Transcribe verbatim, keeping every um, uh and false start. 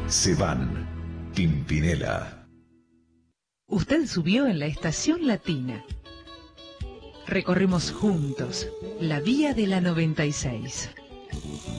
Se van. Pimpinela. Usted subió en la estación Latina. Recorremos juntos la vía de la noventa y seis.